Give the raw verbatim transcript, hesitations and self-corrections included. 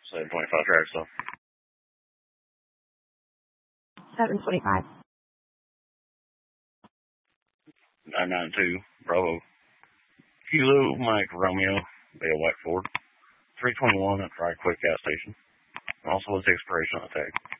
seven twenty-five track stuff. seven twenty-five. nine nine two, Bravo. Kilo, Mike Romeo, Bale White Ford. three twenty-one at Fry Quick gas station. Also was the expiration on the tag.